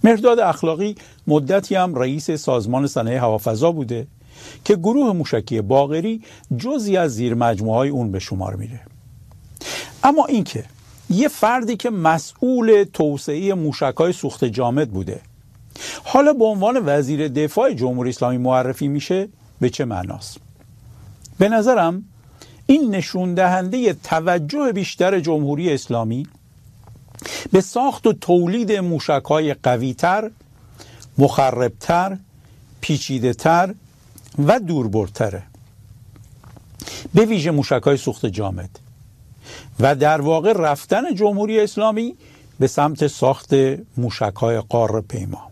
مهرداد اخلاقی مدتی هم رئیس سازمان صنایع هوافضا بوده که گروه موشکی باقری جزئی از زیر مجموعه‌های اون به شمار میره. اما اینکه یه فردی که مسئول توسعه موشک‌های سوخت جامد بوده حالا به عنوان وزیر دفاع جمهوری اسلامی معرفی میشه، به چه معناست؟ به نظرم این نشون دهنده توجه بیشتر جمهوری اسلامی به ساخت و تولید موشک‌های قوی‌تر، مخرب‌تر، پیچیده‌تر و دوربرتره، به ویژه موشک‌های سوخت جامد، و در واقع رفتن جمهوری اسلامی به سمت ساخت موشک‌های قاره پیما.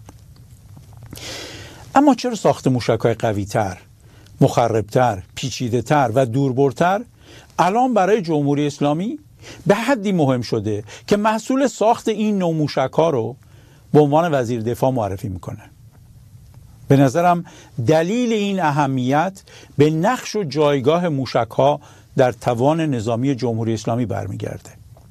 اما چرا ساخت موشک‌های قوی‌تر، مخرب‌تر، پیچیده‌تر و دوربرتر الان برای جمهوری اسلامی به حدی مهم شده که محصول ساخت این نوع موشک‌ها رو به عنوان وزیر دفاع معرفی میکنه؟ به نظرم دلیل این اهمیت به نقش و جایگاه موشک‌ها در توان نظامی جمهوری اسلامی برمیگرده.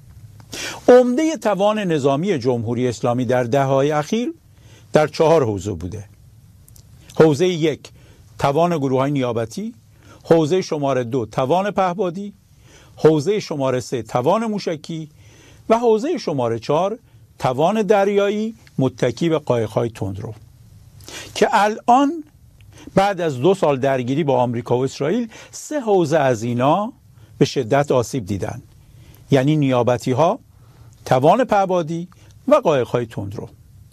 عمده توان نظامی جمهوری اسلامی در دهه‌های اخیر در 4 حوزه بوده. حوزه 1 توان گروه‌های نیابتی، حوزه شماره 2 توان پهپادی، حوزه شماره 3 توان موشکی و حوزه شماره 4 توان دریایی متکی به قایق‌های تندرو، که الان بعد از 2 سال درگیری با آمریکا و اسرائیل 3 حوزه از اینا به شدت آسیب دیدن، یعنی نیابتی ها، توان پهپادی و قایق‌های تندرو.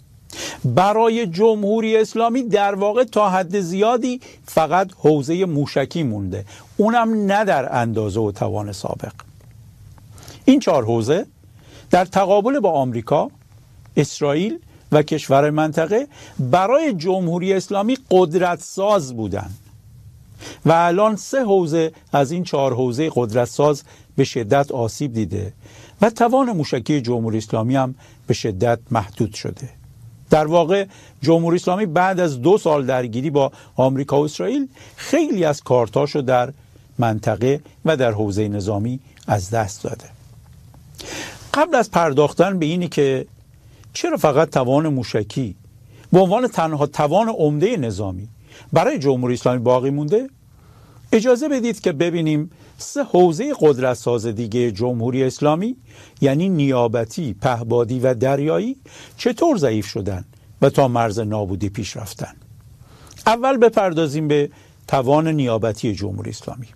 برای جمهوری اسلامی در واقع تا حد زیادی فقط حوزه موشکی مونده، اونم نه در اندازه و توان سابق. این 4 حوزه در تقابل با آمریکا، اسرائیل و کشور منطقه برای جمهوری اسلامی قدرت ساز بودن و الان 3 حوزه از این 4 حوزه قدرت ساز به شدت آسیب دیده و توان موشکی جمهوری اسلامی هم به شدت محدود شده. در واقع جمهوری اسلامی بعد از 2 سال درگیری با آمریکا و اسرائیل خیلی از کارتاشو در منطقه و در حوزه نظامی از دست داده. قبل از پرداختن به اینی که چرا فقط توان موشکی به عنوان تنها توان عمده نظامی برای جمهوری اسلامی باقی مونده، اجازه بدید که ببینیم 3 حوزه قدرت ساز دیگه جمهوری اسلامی، یعنی نیابتی، پهپادی و دریایی، چطور ضعیف شدن و تا مرز نابودی پیش رفتن. اول بپردازیم به توان نیابتی جمهوری اسلامی.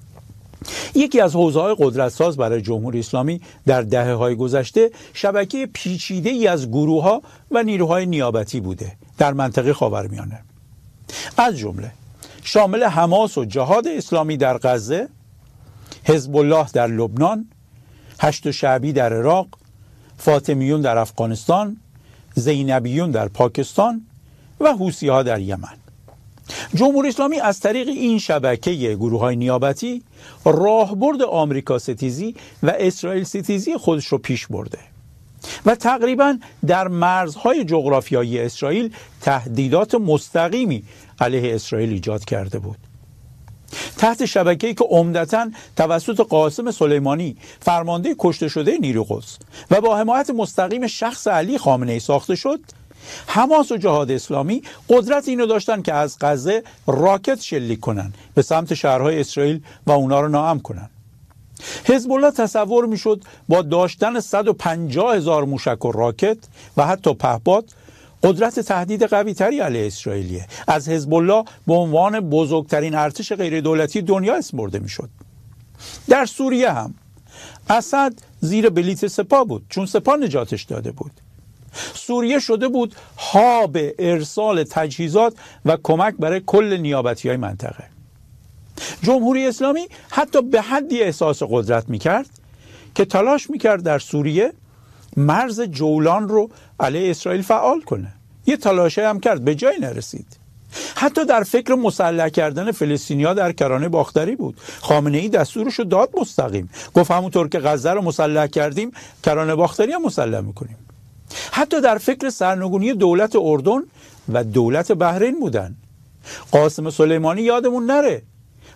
یکی از حوزه‌های قدرت‌ساز برای جمهوری اسلامی در دهه‌های گذشته شبکه پیچیده‌ای از گروه‌ها و نیروهای نیابتی بوده در منطقه خاورمیانه، از جمله شامل حماس و جهاد اسلامی در غزه، حزب الله در لبنان، هشت شعبی در عراق، فاطمیون در افغانستان، زینبیون در پاکستان و حوثی‌ها در یمن. جمهوری اسلامی از طریق این شبکه گروه‌های نیابتی راهبرد آمریکا ستیزی و اسرائیل ستیزی خودش رو پیش برده و تقریباً در مرزهای جغرافیایی اسرائیل تهدیدات مستقیمی علیه اسرائیل ایجاد کرده بود. تحت شبکه‌ای که عمدتاً توسط قاسم سلیمانی فرمانده کشته شده نیروی قدس و با حمایت مستقیم شخص علی خامنه‌ای ساخته شد، حماس و جهاد اسلامی قدرت اینو داشتن که از غزه راکت شلیک کنن به سمت شهرهای اسرائیل و اونا رو ناامن کنن. حزب الله تصور میشد با داشتن 150,000 موشک و راکت و حتی پهپاد قدرت تهدید قوی تری علیه اسرائیلیه. از حزب الله به عنوان بزرگترین ارتش غیر دولتی دنیا اسم برده میشد. در سوریه هم اسد زیر بلیت سپاه بود، چون سپاه نجاتش داده بود. سوریه شده بود هاب ارسال تجهیزات و کمک برای کل نیابتی‌های منطقه. جمهوری اسلامی حتی به حدی احساس قدرت میکرد که تلاش میکرد در سوریه مرز جولان رو علیه اسرائیل فعال کنه. یه تلاش هم کرد، به جایی نرسید. حتی در فکر مسلح کردن فلسطینی‌ها در کرانه باختری بود. خامنه‌ای دستورش رو داد مستقیم، گفت همونطور که غزه رو مسلح کردیم کرانه باختری هم مسلح میکنیم. حتی در فکر سرنگونی دولت اردن و دولت بحرین بودن. قاسم سلیمانی یادمون نره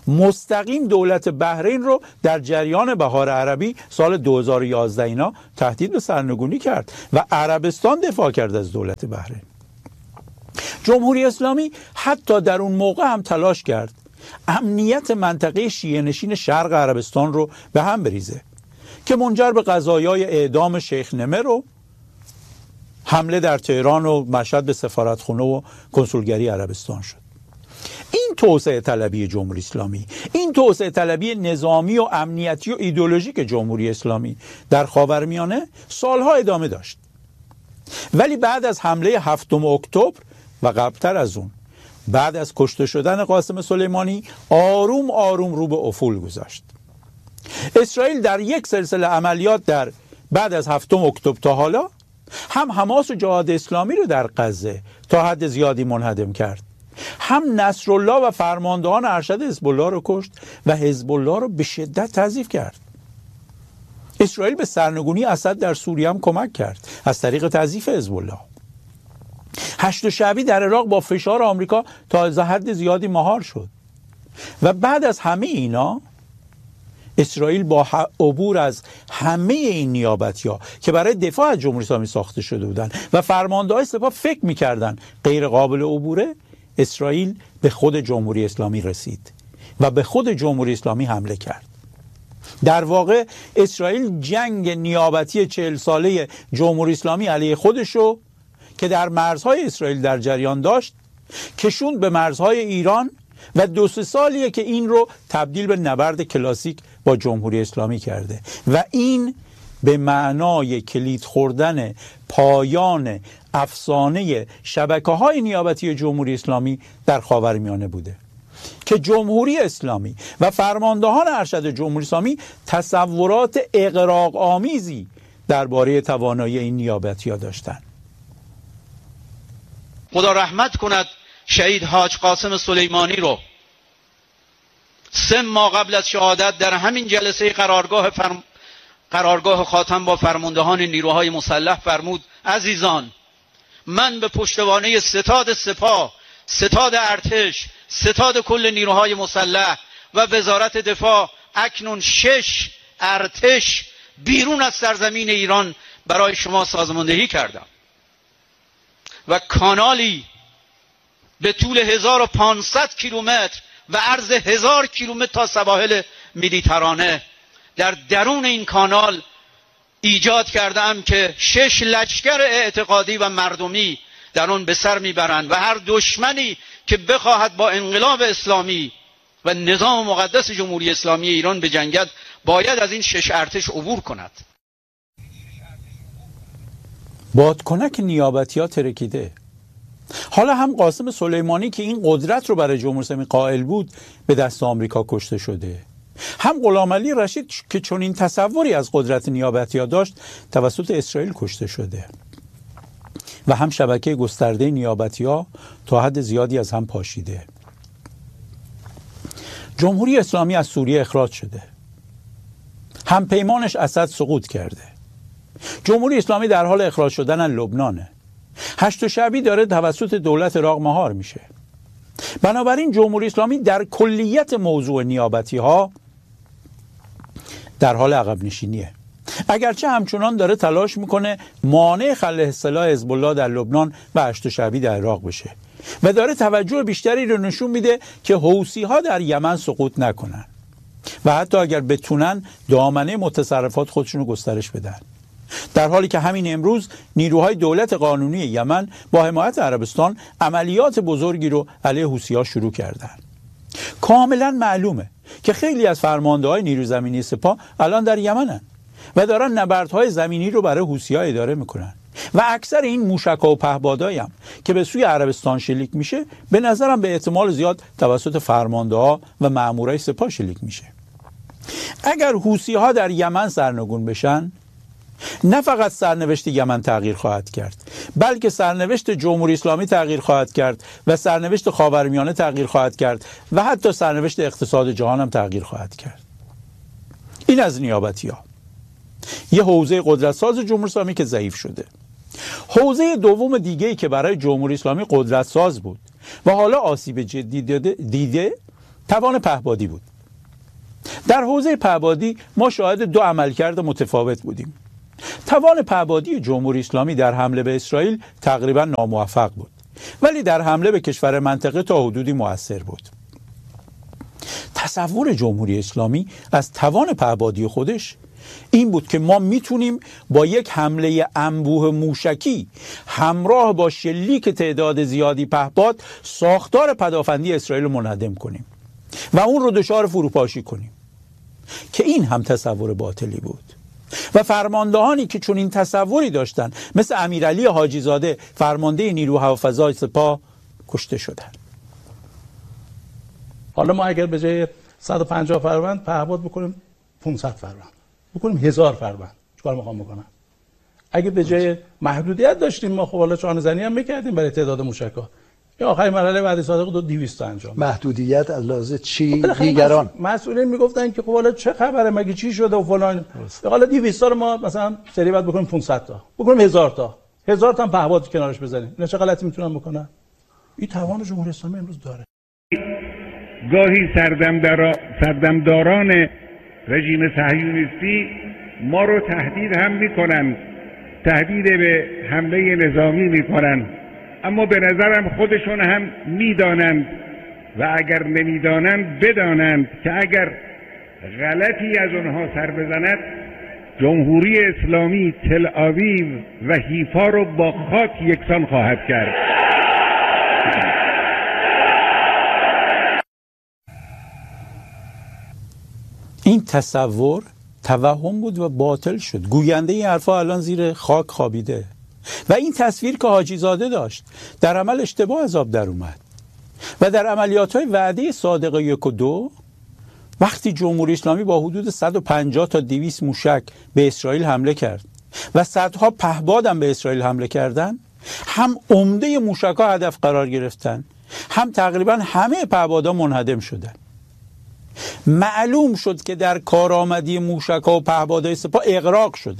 مستقیم دولت بحرین رو در جریان بهار عربی سال 2011 اینا تهدید به سرنگونی کرد و عربستان دفاع کرد از دولت بحرین. جمهوری اسلامی حتی در اون موقع هم تلاش کرد امنیت منطقه شیعه نشین شرق عربستان رو به هم بریزه که منجر به قضایای اعدام شیخ نمر و حمله در تهران و مشهد به سفارتخونه و کنسولگری عربستان شد. این توسعه طلبی جمهوری اسلامی، این توسعه طلبی نظامی و امنیتی و ایدئولوژیک جمهوری اسلامی در خاورمیانه سالها ادامه داشت. ولی بعد از حمله 7 اکتبر و قبلتر از اون، بعد از کشته شدن قاسم سلیمانی، آروم آروم رو به افول گذاشت. اسرائیل در یک سلسله عملیات در بعد از 7 اکتبر تا حالا هم حماس و جهاد اسلامی رو در غزه تا حد زیادی منهدم کرد، هم نصرالله و فرماندهان ارشد حزب الله رو کشت و حزب الله رو به شدت تضعیف کرد. اسرائیل به سرنگونی اسد در سوریه هم کمک کرد از طریق تضعیف حزب الله. 8 شعبی در عراق با فشار آمریکا تا از حد زیادی مهار شد و بعد از همه اینا اسرائیل با عبور از همه این نیابتی‌ها که برای دفاع از جمهوری اسلامی ساخته شده بودند و فرمانده‌های سپاه فکر می‌کردند غیر قابل عبوره، اسرائیل به خود جمهوری اسلامی رسید و به خود جمهوری اسلامی حمله کرد. در واقع اسرائیل جنگ نیابتی 40 ساله جمهوری اسلامی علیه خودشو که در مرزهای اسرائیل در جریان داشت کشوند به مرزهای ایران و 2-3 سالیه که این رو تبدیل به نبرد کلاسیک با جمهوری اسلامی کرده و این به معنای کلید خوردن پایان افسانه شبکه‌های نیابتی جمهوری اسلامی در خاورمیانه بوده که جمهوری اسلامی و فرماندهان ارشد جمهوری اسلامی تصورات اغراق آمیزی درباره توانایی این نیابتی‌ها داشتند. خدا رحمت کند شهید حاج قاسم سلیمانی رو 3 ماه قبل از شهادت در همین جلسه قرارگاه خاتم با فرماندهان نیروهای مسلح فرمود: عزیزان، من به پشتوانه ستاد سپاه، ستاد ارتش، ستاد کل نیروهای مسلح و وزارت دفاع اکنون 6 ارتش بیرون از سرزمین ایران برای شما سازماندهی کردم و کانالی به طول 1500 کیلومتر و عرض 1000 کیلومتر تا سواحل مدیترانه در درون این کانال ایجاد کردم که 6 لشکر اعتقادی و مردمی در آن به سر میبرند و هر دشمنی که بخواهد با انقلاب اسلامی و نظام مقدس جمهوری اسلامی ایران بجنگد باید از این 6 ارتش عبور کند. بادکنک نیابتی‌ها ترکیده. حالا هم قاسم سلیمانی که این قدرت رو برای جمهوری اسلامی قائل بود به دست آمریکا کشته شده، هم غلامعلی رشید که چون این تصوری از قدرت نیابتی‌ها داشت توسط اسرائیل کشته شده و هم شبکه گسترده نیابتی‌ها تا حد زیادی از هم پاشیده. جمهوری اسلامی از سوریه اخراج شده، هم پیمانش اسد سقوط کرده. جمهوری اسلامی در حال اخراج شدن از لبنانه. 8 شعبی داره توسط دولت عراق مهار میشه. بنابراین جمهوری اسلامی در کلیت موضوع نیابتی ها در حال عقب نشینیه، اگرچه همچنان داره تلاش میکنه مانع خلع سلاح حزب الله در لبنان و 8 شعبی در عراق بشه و داره توجه بیشتری رو نشون میده که حوثی ها در یمن سقوط نکنن و حتی اگر بتونن دامنه متصرفات خودشون رو گسترش بدن، در حالی که همین امروز نیروهای دولت قانونی یمن با حمایت عربستان عملیات بزرگی رو علیه حوثی‌ها شروع کردن. کاملا معلومه که خیلی از فرمانده‌های نیروی زمینی سپاه الان در یمنن و دارن نبردهای زمینی رو برای حوثی‌ها اداره میکنن و اکثر این موشک‌ها و پهپادهایی هم که به سوی عربستان شلیک میشه به نظرم به احتمال زیاد توسط فرمانده‌ها و مامورای سپاه شلیک میشه. اگر حوثی‌ها در یمن سرنگون بشن، نه فقط سرنوشت یمن تغییر خواهد کرد، بلکه سرنوشت جمهوری اسلامی تغییر خواهد کرد و سرنوشت خاورمیانه تغییر خواهد کرد و حتی سرنوشت اقتصاد جهان هم تغییر خواهد کرد. این از نیابتی‌ها. یه حوزه قدرت‌ساز جمهوری اسلامی که ضعیف شده. حوزه دوم دیگه‌ای که برای جمهوری اسلامی قدرت‌ساز بود و حالا آسیب جدی دیده توان پهپادی بود. در حوزه پهپادی ما شاهد دو عملکرد متفاوت بودیم. توان پهپادی جمهوری اسلامی در حمله به اسرائیل تقریبا ناموفق بود، ولی در حمله به کشور منطقه تا حدودی مؤثر بود. تصور جمهوری اسلامی از توان پهپادی خودش این بود که ما میتونیم با یک حمله انبوه موشکی همراه با شلیک تعداد زیادی پهپاد ساختار پدافندی اسرائیل رو منهدم کنیم و اون رو دچار فروپاشی کنیم، که این هم تصور باطلی بود و فرماندهانی که چون این تصوری داشتن مثل امیرعلی حاجی زاده فرمانده نیروی هوافضای سپاه کشته شدند. حالا ما اگر به جای 150 فروند پهپاد بکنیم 500 فروند، بکنیم 1000 فروند، چیکار میخوام بکنم؟ اگه به جای محدودیت داشتیم ما خب حالا چانه زنی هم میکردیم برای تعداد موشک‌ها. یا آخرین مرحله بعد صادق دو 200 انجام. محدودیت از لحاظ چی؟ دیگران مسئولین میگفتن که خب حالا چه خبره، مگه چی شده و فلان. حالا 200 تا رو ما مثلا سری بعد بکنیم 500 تا، بکنیم 1000 تا، 1000 تا هم پهپاد کنارش بزنیم. اینا چه غلطی میتونن بکنن؟ این توان جمهوری اسلامی امروز داره. گاهی سردمداران رژیم صهیونیستی ما رو تهدید هم میکنن، تهدید به حمله نظامی میکنن، اما به نظرم خودشون هم میدانند و اگر نمیدانند بدانند که اگر غلطی از اونها سر بزند جمهوری اسلامی تل آویو و حیفا رو با خاک یکسان خواهد کرد. این تصور توهم بود و باطل شد. گوینده این حرفا الان زیر خاک خوابیده و این تصویر که حاجی زاده داشت در عمل اشتباه از آب در اومد و در عملیات‌های وعده صادق 1 و 2 وقتی جمهوری اسلامی با حدود 150 تا 200 موشک به اسرائیل حمله کرد و صدها پهپاد هم به اسرائیل حمله کردند، هم عمده موشک‌ها هدف قرار گرفتن، هم تقریبا همه پهپادها منهدم شدند. معلوم شد که در کارآمدی موشک‌ها و پهپادهای سپاه اغراق شده.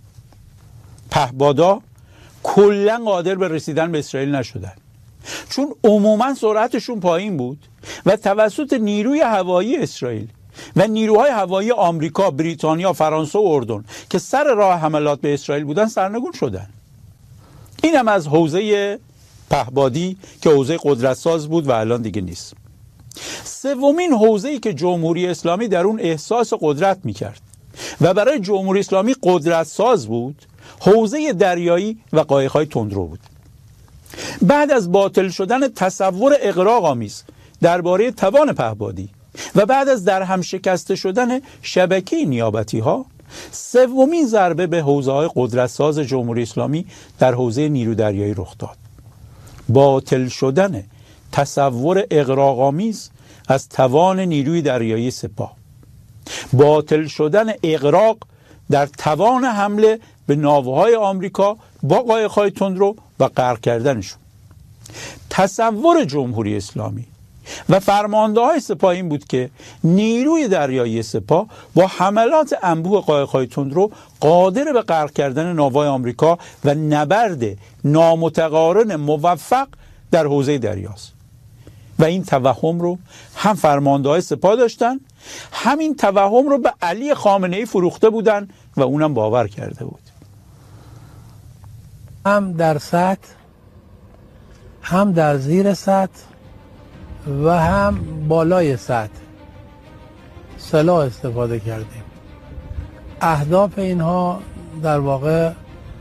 پهپادها کلا قادر به رسیدن به اسرائیل نشدن، چون عموما سرعتشون پایین بود و توسط نیروی هوایی اسرائیل و نیروهای هوایی آمریکا، بریتانیا، فرانسه و اردن که سر راه حملات به اسرائیل بودن سرنگون شدن. این هم از حوزه پهپادی که حوزه قدرتساز بود و الان دیگه نیست. سومین حوزه‌ای که جمهوری اسلامی در اون احساس قدرت میکرد و برای جمهوری اسلامی قدرتساز بود حوزه دریایی و قایق‌های تندرو بود. بعد از باطل شدن تصور اغراق‌آمیز درباره توان پهپادی و بعد از در هم شکسته شدن شبکه نیابتی‌ها، سومین ضربه به حوزه‌های قدرتساز جمهوری اسلامی در حوزه نیرو دریایی رخ داد. باطل شدن تصور اغراق‌آمیز از توان نیروی دریایی سپاه، باطل شدن اغراق در توان حمله به ناوهای آمریکا با قایق‌های تندرو و غرق کردنشون. تصور جمهوری اسلامی و فرمانده‌های سپاه این بود که نیروی دریایی سپاه با حملات انبوه قایق‌های تندرو قادر به غرق کردن ناوهای آمریکا و نبرد نامتقارن موفق در حوزه دریاست. و این توهم رو هم فرمانده‌های سپاه داشتن، همین توهم رو به علی خامنه‌ای فروخته بودن و اونم باور کرده بود. هم در سطح، هم در زیر سطح و هم بالای سطح سلاح استفاده کردیم. اهداف اینها در واقع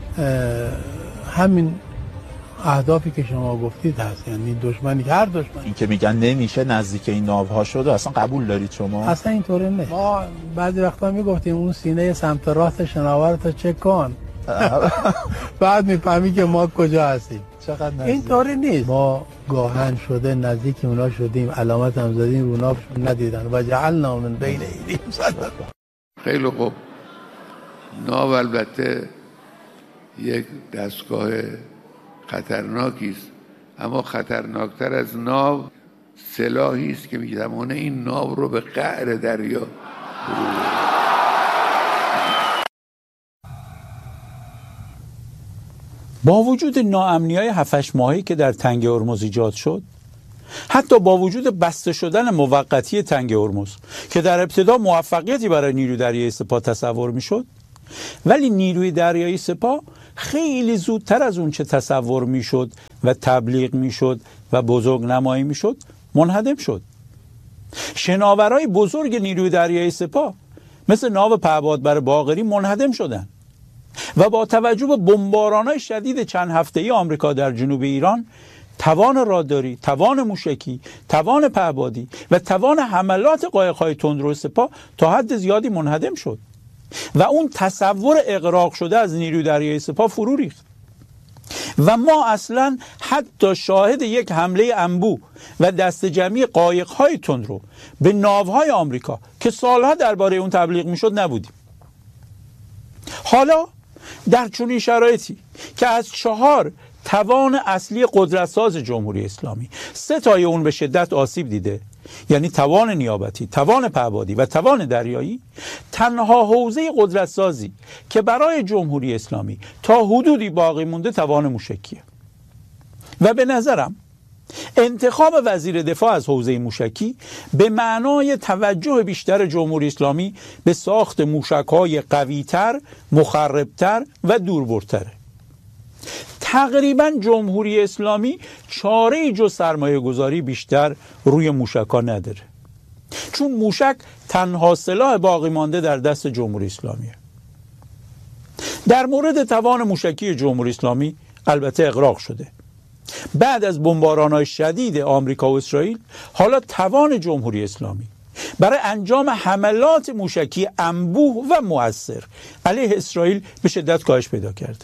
همین اهدافی که شما گفتید هست، یعنی دشمنی، هر دشمنی. این که میگن نمیشه نزدیک این ناوها شده، اصلا قبول دارید شما؟ اصلا اینطوره نه. ما بعضی وقتا میگفتیم اون سینه سمت راست شناور تا چک کن بعد میفهمی که ما کجا هستیم. چقدر نزدیک؟ اینطوری نیست. ما گاهن شده نزدیک اونا شدیم، علامت هم زدیم، اونا ندیدن و جعلنا من بین ایدیهم سدا. خیلی خوب. ناو البته یک دستگاه خطرناکی است، اما خطرناکتر از ناو سلاحی است که می‌تواند این ناو رو به قعر دریا با وجود ناامنی‌های 7-8 ماهی که در تنگه هرمز ایجاد شد، حتی با وجود بسته شدن موقتی تنگ هرمز که در ابتدا موفقیتی برای نیروی دریایی سپاه تصور میشد، ولی نیروی دریایی سپاه خیلی زودتر از اون چه تصور میشد و تبلیغ میشد و بزرگ نمایی میشد منهدم شد. شناورای بزرگ نیروی دریایی سپاه مثل ناو پهبادبر باقری منهدم شدند و با توجه به بمباران‌های شدید چند هفته‌ای آمریکا در جنوب ایران، توان راداری، توان موشکی، توان پهبادی و توان حملات قایق‌های تندرو سپاه تا حد زیادی منهدم شد و اون تصور اغراق شده از نیروی دریایی سپاه فرو ریخت و ما اصلا حتی شاهد یک حمله انبوه و دست جمعی قایق‌های تندرو به ناوهای آمریکا که سالها درباره اون تبلیغ میشد نبودیم. حالا در چنین شرایطی که از 4 توان اصلی قدرتساز جمهوری اسلامی 3 تای اون به شدت آسیب دیده، یعنی توان نیابتی، توان پهبادی و توان دریایی، تنها حوزه قدرتسازی که برای جمهوری اسلامی تا حدودی باقی مونده توان موشکیه و به نظرم انتخاب وزیر دفاع از حوزه موشکی به معنای توجه بیشتر جمهوری اسلامی به ساخت موشک‌های قوی‌تر، مخربتر و دوربرتره. تقریبا جمهوری اسلامی چاره‌ای جز سرمایه گذاری بیشتر روی موشک‌ها نداره، چون موشک تنها سلاح باقی مانده در دست جمهوری اسلامیه. در مورد توان موشکی جمهوری اسلامی البته اغراق شده. بعد از بمباران‌های شدید آمریکا و اسرائیل، حالا توان جمهوری اسلامی برای انجام حملات موشکی انبوه و مؤثر علیه اسرائیل به شدت کاهش پیدا کرده.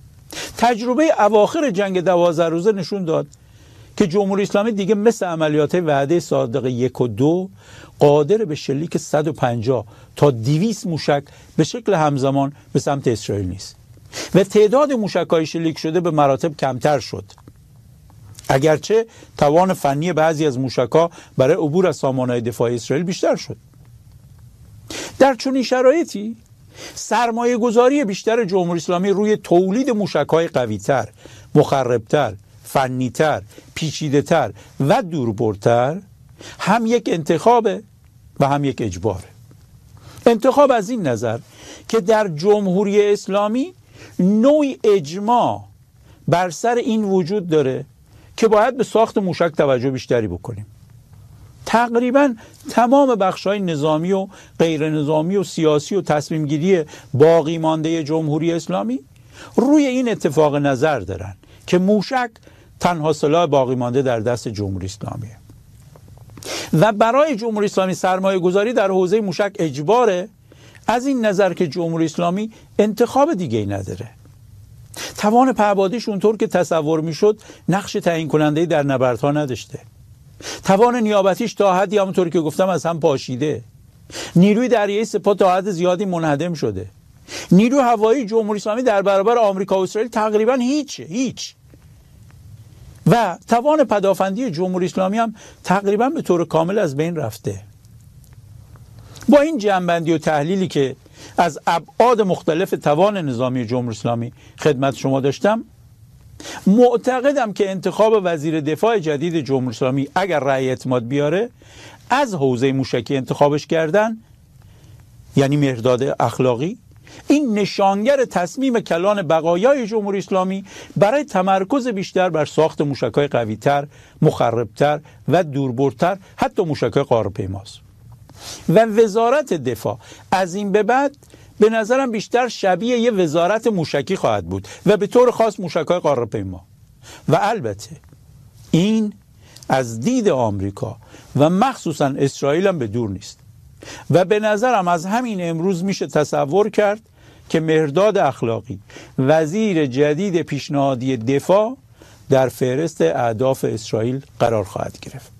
تجربه اواخر جنگ 12 روزه نشون داد که جمهوری اسلامی دیگه مثل عملیات وعده صادق 1 و 2 قادر به شلیک 150 تا 200 موشک به شکل همزمان به سمت اسرائیل نیست و تعداد موشک‌های شلیک شده به مراتب کمتر شد، اگرچه توان فنی بعضی از موشک‌ها برای عبور از سامانه‌های دفاعی اسرائیل بیشتر شد. در چنین شرایطی سرمایه گذاری بیشتر جمهوری اسلامی روی تولید موشک‌های قوی‌تر، مخربتر، فنی‌تر، پیچیده‌تر و دوربرتر هم یک انتخابه و هم یک اجباره. انتخاب از این نظر که در جمهوری اسلامی نوعی اجماع بر سر این وجود داره که باید به ساخت موشک توجه بیشتری بکنیم. تقریبا تمام بخش‌های نظامی و غیر نظامی و سیاسی و تصمیم گیری باقی مانده جمهوری اسلامی روی این اتفاق نظر دارن که موشک تنها سلاح باقی مانده در دست جمهوری اسلامیه و برای جمهوری اسلامی سرمایه گذاری در حوزه موشک اجباره، از این نظر که جمهوری اسلامی انتخاب دیگه‌ای نداره. توان پهبادیش اونطور که تصور میشد نقش تعیین کننده‌ای در نبردها نداشته. توان نیابتیش تا حدی همونطور که گفتم از هم پاشیده. نیروی دریایی سپاه تا حد زیادی منهدم شده. نیروی هوایی جمهوری اسلامی در برابر آمریکا و اسرائیل تقریبا هیچ. و توان پدافندی جمهوری اسلامی هم تقریبا به طور کامل از بین رفته. با این جمع‌بندی و تحلیلی که از ابعاد مختلف توان نظامی جمهوری اسلامی خدمت شما داشتم، معتقدم که انتخاب وزیر دفاع جدید جمهوری اسلامی اگر رأی اعتماد بیاره از حوزه موشکی انتخابش کردن، یعنی مهرداد اخلاقی، این نشانگر تصمیم کلان بقایای جمهوری اسلامی برای تمرکز بیشتر بر ساخت موشک‌های قوی‌تر، مخربتر و دوربرتر، حتی موشک‌های قاره‌پیماست. و وزارت دفاع از این به بعد به نظرم بیشتر شبیه یه وزارت موشکی خواهد بود و به طور خاص موشک‌های قاره‌پیما. و البته این از دید آمریکا و مخصوصا اسرائیل هم به دور نیست و به نظرم از همین امروز میشه تصور کرد که مهرداد اخلاقی وزیر جدید پیشنهادی دفاع در فهرست اهداف اسرائیل قرار خواهد گرفت.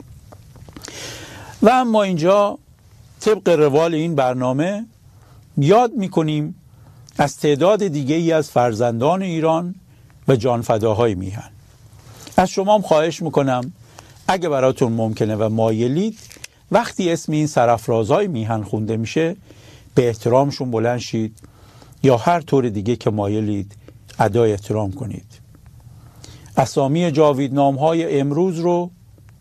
و اما اینجا طبق روال این برنامه یاد میکنیم از تعداد دیگه ای از فرزندان ایران و جانفداهای میهن. از شما هم خواهش میکنم اگه براتون ممکنه و مایلید وقتی اسم این سرافرازهای میهن خونده میشه به احترامشون بلند شید یا هر طور دیگه که مایلید ادای احترام کنید. اسامی جاویدنامهای امروز رو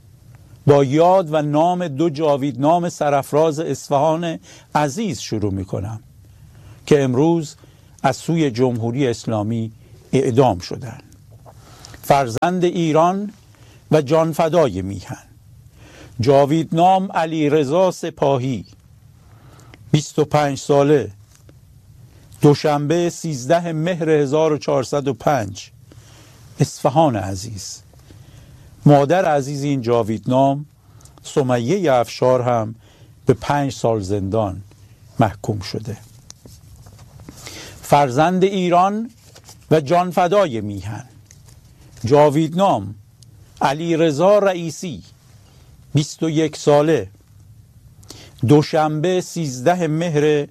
با یاد و نام 2 جاویدنام سرافراز اصفهان عزیز شروع می کنم که امروز از سوی جمهوری اسلامی اعدام شدند. فرزند ایران و جانفدای میهن، جاویدنام علیرضا سپاهی، 25 ساله، دوشنبه 13 مهر 1405، اصفهان عزیز. مادر عزیز این جاویدنام سمیه افشار هم به 5 سال زندان محکوم شده. فرزند ایران و جانفدای میهن، جاویدنام علیرضا رئیسی، 21 ساله، دوشنبه 13 مهر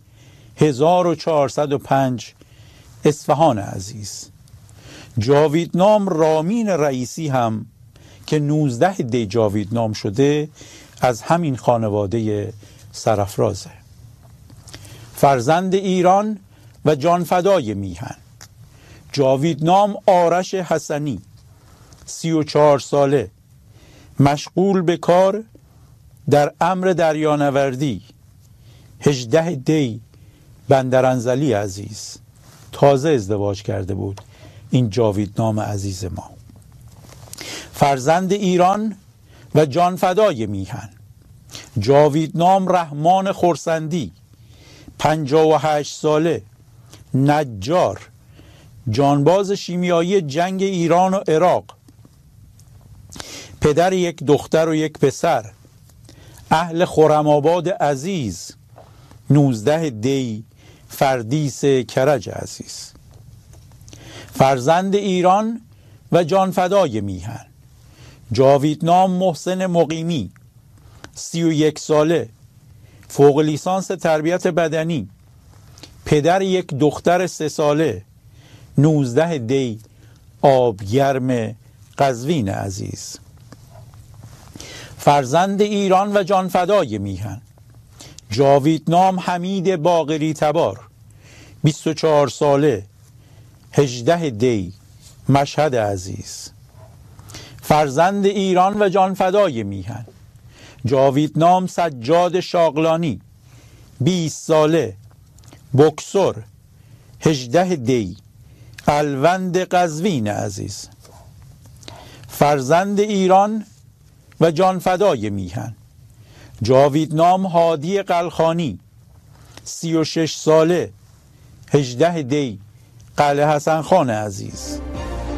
1405، اصفهان عزیز. جاویدنام رامین رئیسی هم که 19 دی جاویدنام شده از همین خانواده سرافرازه. فرزند ایران و جانفدای میهن، جاویدنام آرش حسنی، 34 ساله، مشغول به کار در امر دریانوردی، 18 دی بندرانزلی عزیز. تازه ازدواج کرده بود این جاویدنام عزیز ما. فرزند ایران و جانفدای میهن، جاویدنام رحمان خرسندی، 58 ساله، نجار، جانباز شیمیایی جنگ ایران و عراق، پدر 1 دختر و 1 پسر، اهل خرم‌آباد عزیز، 19 دی فردیس کرج عزیز. فرزند ایران و جانفدای میهن، جاویدنام محسن مقیمی، 31 ساله، فوق لیسانس تربیت بدنی، پدر 1 دختر 3 ساله، 19 دی آبگرم قزوین عزیز. فرزند ایران و جانفدای میهن، جاویدنام حمید باقری تبار، 24 ساله، 18 دی مشهد عزیز. فرزند ایران و جانفدای میهن، جاویدنام سجاد شاغلانی، 20 ساله، بوکسور، 18 دی الوند قزوین عزیز. فرزند ایران و جانفدای میهن، جاویدنام هادی قلخانی، 36 ساله، 18 دی قلعه حسن خان عزیز.